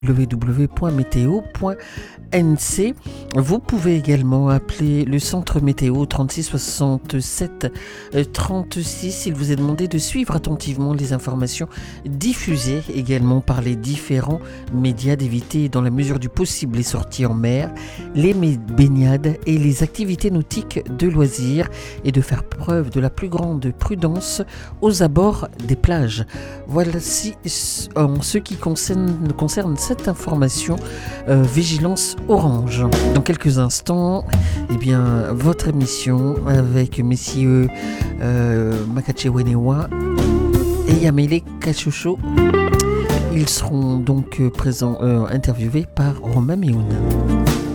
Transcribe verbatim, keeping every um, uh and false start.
w w w point météo point n c. Vous pouvez également appeler le centre météo trente-six soixante-sept trente-six. Il vous est demandé de suivre attentivement les informations diffusées également par les différents médias, d'éviter dans la mesure du possible les sorties en mer, les baignades et les activités nautiques de loisirs et de faire preuve de la plus grande prudence aux abords des plages. Voici en ce qui concerne, concerne cette information, euh, vigilance orange. Dans quelques instants, eh bien, votre émission avec messieurs euh, Makache Wenewa et Yamele Kachocho. Ils seront donc présents, euh, interviewés par Romain Mioun.